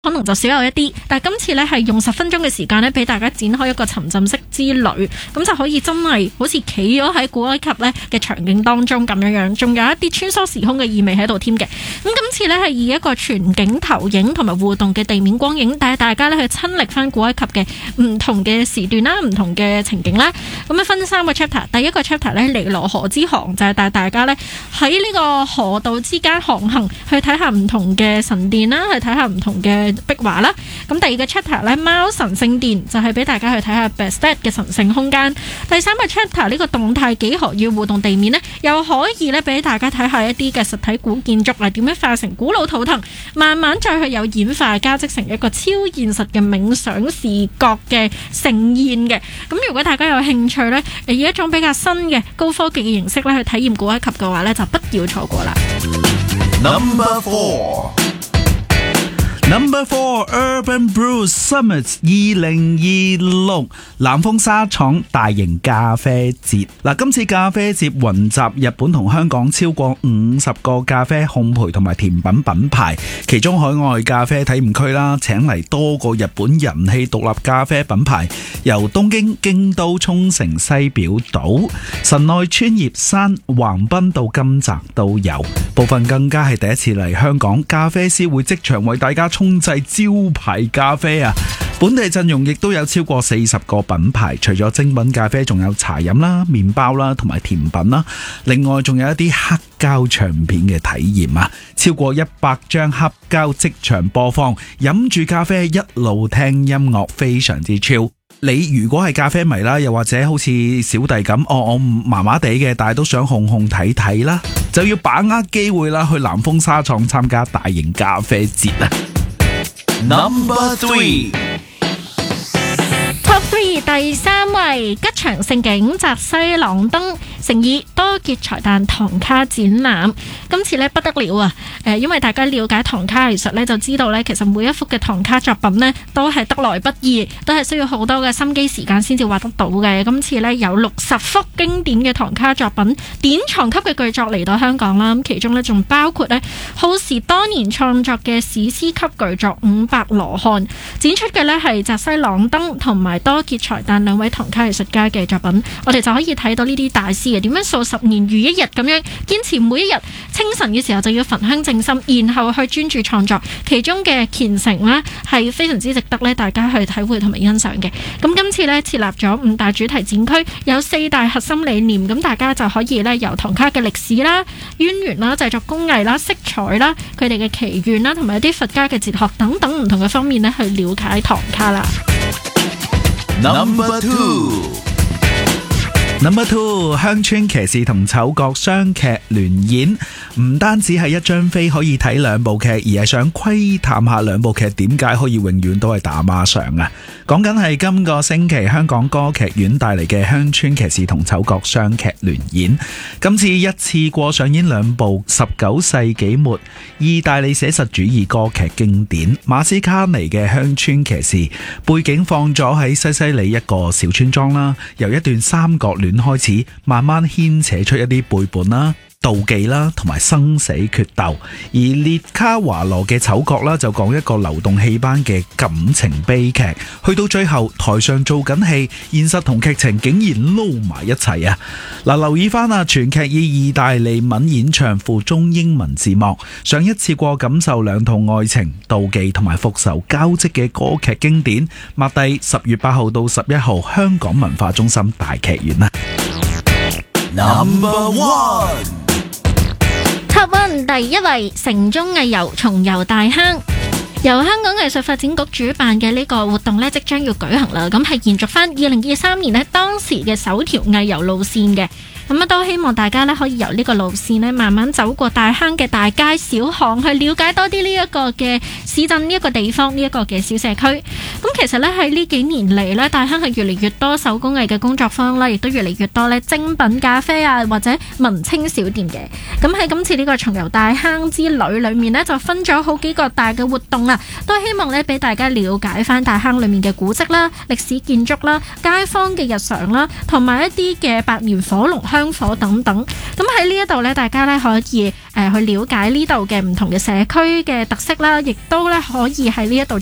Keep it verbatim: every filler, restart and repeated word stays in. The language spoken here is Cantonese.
可能就少有一啲，但係今次呢係用十分鐘嘅時間呢，俾大家展開一個沉浸式之旅，咁就可以真係好似企咗喺古埃及呢嘅場景當中咁樣樣，仲有一啲穿梭時空嘅意味喺度添嘅。咁今次呢係以一個全景投影同埋互動嘅地面光影，帶大家呢去親歷翻古埃及嘅唔同嘅時段啦、唔同嘅情景啦。咁樣分三個 chapter， 第一個 chapter 呢，尼羅河之航，就係帶大家呢喺呢個河道之間航行，去睇下唔同嘅神殿啦，去睇下唔同嘅壁畫啦。咁第二個 chapter 咧，貓神聖殿就係俾大家去睇下 Bastet 嘅神聖空間。第三個 chapter 呢個動態幾何與互動地面呢，又可以咧俾大家睇下一啲嘅實體古建築啊，點樣化成古老圖騰，慢慢再去有演化加織成一個超現實嘅冥想視覺嘅盛宴嘅。咁如果大家有興趣呢，以一種比較新嘅高科技嘅形式咧去體驗古埃及嘅話呢，就不要錯過啦。 Number four。Number four Urban Brew Summit 二零二六南豐紗廠大型咖啡節。嗱，今次咖啡節雲集日本同香港超過五十個咖啡烘焙同埋甜品品牌，其中海外咖啡體驗區啦，請嚟多個日本人氣獨立咖啡品牌，由東京、京都、沖繩、西表島、神奈川、葉山、橫濱到金澤都有，部分更加係第一次嚟香港，咖啡師會即場為大家沖製招牌咖啡啊！本地陣容亦都有超過四十個品牌，除咗精品咖啡，仲有茶飲啦、麵包啦同埋甜品啦。另外仲有一啲黑膠唱片嘅體驗啊，超過一百張黑膠即場播放，飲住咖啡一路聽音樂，非常之 chill。你如果係咖啡迷啦，又或者好似小弟咁，哦，我麻麻地嘅，但係都想控控睇睇啦，就要把握機會啦，去南豐紗廠參加大型咖啡節啊！Number three，Top three 第三位吉祥盛景澤西朗燈誠意多傑財誕唐卡展覽，今次咧不得了啊！誒，因為大家了解唐卡藝術咧，就知道咧，其實每一幅嘅唐卡作品呢，都係得來不易，都係需要好多嘅心機時間先至畫得到嘅。今次咧有六十幅經典嘅唐卡作品，典藏級嘅巨作嚟到香港啦。咁其中咧仲包括咧耗時多年創作嘅史詩級巨作《五百羅漢》，展出嘅咧係澤西朗燈同埋多傑財誕兩位唐卡藝術家嘅作品。我哋就可以睇到呢啲大師點樣數十年如一日咁樣堅持，每一日清晨嘅時候就要焚香靜心，然後去專注創作，其中嘅虔誠呢係非常之值得咧大家去體會同埋欣賞嘅。咁今次呢設立咗五大主題展區，有四大核心理念，咁大家就可以呢由唐卡嘅歷史啦、淵源啦、製作工藝啦、色彩啦、佢哋嘅起源啦，同埋一啲佛家嘅哲學等等唔同嘅方面呢去了解唐卡啦。 Number two，Number two， 鄉村騎士同丑角雙劇聯演，唔單止係一張飛可以睇兩部劇，而係想窺探下兩部劇點解可以永遠都係打孖上啊！講緊係今個星期香港歌劇院帶嚟嘅鄉村騎士同丑角雙劇聯演，今次一次過上演兩部十九世紀末意大利寫實主義歌劇經典馬斯卡尼嘅鄉村騎士，背景放咗喺西西里一個小村莊啦，由一段三角戀開始，慢慢牽扯出一啲背叛啦、妒忌啦，同埋生死決鬥。而列卡華羅嘅丑角啦，就講一個流動戲班嘅感情悲劇，去到最後台上做緊戲，現實同劇情竟然撈埋一齊啊！嗱，留意翻啊，全劇以意大利文演唱，附中英文字幕，想一次過感受兩套愛情、妒忌同埋復仇交織嘅歌劇經典。擘低十月八號到十一號，香港文化中心大劇院啊！Number one，Top one 第一位城中藝遊重遊大坑，由香港藝術發展局主辦嘅呢個活動呢，即將要舉行啦。咁係延續翻二零二三年呢當時嘅首條藝遊路線嘅。咁都希望大家咧可以由呢個路線咧慢慢走過大坑嘅大街小巷，去了解多啲呢一個嘅市鎮，呢一個地方，呢一個嘅小社區。咁其實咧喺呢幾年嚟咧，大坑係越嚟越多手工藝嘅工作坊啦，亦都越嚟越多咧精品咖啡啊或者文青小店嘅。咁喺今次呢個重遊大坑之旅裏面咧，就分咗好幾個大嘅活動啊，都希望咧俾大家了解翻大坑裏面嘅古蹟啦、歷史建築啦、街坊嘅日常啦，同埋一啲嘅百年火龍香香火等等。咁喺呢一度咧，大家咧可以誒去了解呢度嘅唔同嘅社區嘅特色啦，亦都咧可以喺呢一度